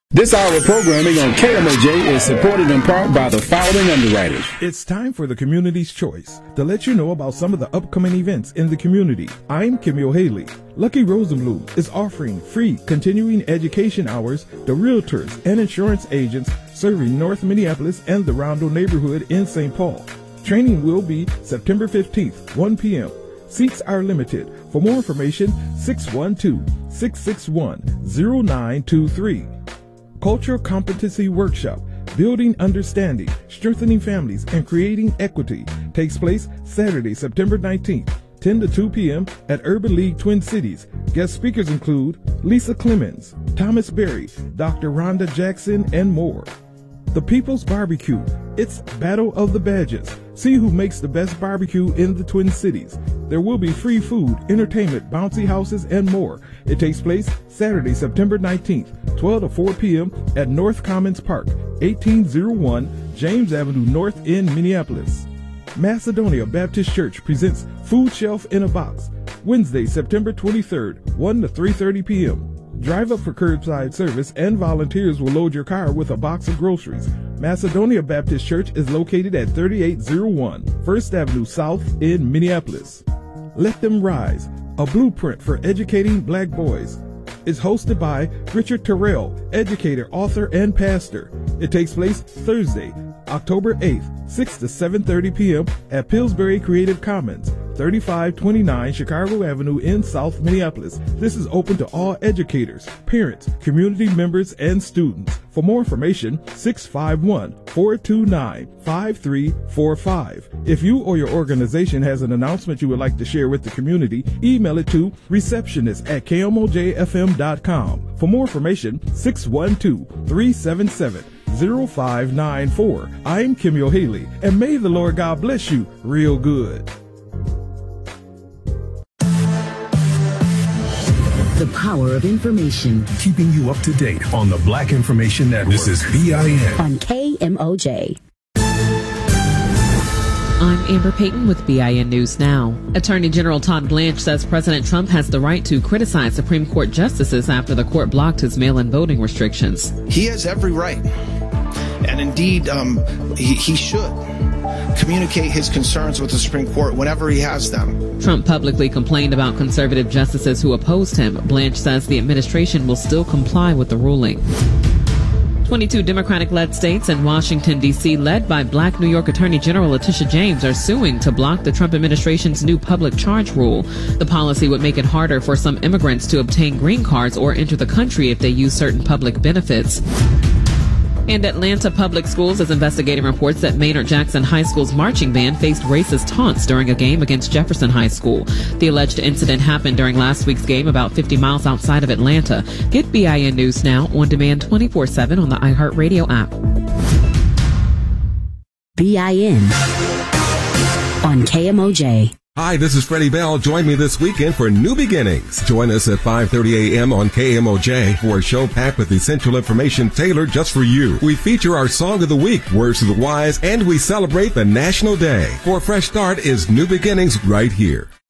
This hour of programming on KMOJ is supported in part by the following underwriters. It's time for the Community's Choice to let you know about some of the upcoming events in the community. I'm Kimio Haley. Lucky Rosenblum is offering free continuing education hours to realtors and insurance agents serving North Minneapolis and the Rondo neighborhood in St. Paul. Training will be September 15th, 1 p.m. Seats are limited. For more information, 612-661-0923. Cultural Competency Workshop, Building Understanding, Strengthening Families, and Creating Equity takes place Saturday, September 19th, 10 to 2 p.m. at Urban League Twin Cities. Guest speakers include Lisa Clemens, Thomas Berry, Dr. Rhonda Jackson, and more. The People's Barbecue. It's Battle of the Badges. See who makes the best barbecue in the Twin Cities. There will be free food, entertainment, bouncy houses, and more. It takes place Saturday, September 19th, 12 to 4 p.m. at North Commons Park, 1801 James Avenue North in Minneapolis. Macedonia Baptist Church presents Food Shelf in a Box, Wednesday, September 23rd, 1 to 3:30 p.m. Drive up for curbside service and volunteers will load your car with a box of groceries. Macedonia Baptist Church is located at 3801 First Avenue South in Minneapolis. Let Them Rise, a blueprint for educating black boys, is hosted by Richard Terrell, educator, author, and pastor. It takes place Thursday, October 8th, 6 to 7:30 p.m. at Pillsbury Creative Commons, 3529 Chicago Avenue in South Minneapolis. This is open to all educators, parents, community members, and students. For more information, 651-429-5345. If you or your organization has an announcement you would like to share with the community, email it to receptionist@kmojfm.com. For more information, 612-377-0594. I'm Kimio Haley, and may the Lord God bless you real good. The power of information. Keeping you up to date on the Black Information Network. This is BIN. On KMOJ. I'm Amber Payton with BIN News Now. Attorney General Todd Blanche says President Trump has the right to criticize Supreme Court justices after the court blocked his mail-in voting restrictions. He has every right. And indeed, he should communicate his concerns with the Supreme Court whenever he has them. Trump publicly complained about conservative justices who opposed him. Blanche says the administration will still comply with the ruling. 22 Democratic-led states and Washington, D.C., led by Black New York Attorney General Letitia James, are suing to block the Trump administration's new public charge rule. The policy would make it harder for some immigrants to obtain green cards or enter the country if they use certain public benefits. And Atlanta Public Schools is investigating reports that Maynard Jackson High School's marching band faced racist taunts during a game against Jefferson High School. The alleged incident happened during last week's game about 50 miles outside of Atlanta. Get BIN News Now on demand 24/7 on the iHeartRadio app. BIN on KMOJ. Hi, this is Freddie Bell. Join me this weekend for New Beginnings. Join us at 5:30 a.m. on KMOJ for a show packed with essential information tailored just for you. We feature our Song of the Week, Words to the Wise, and we celebrate the National Day. For a fresh start is New Beginnings right here.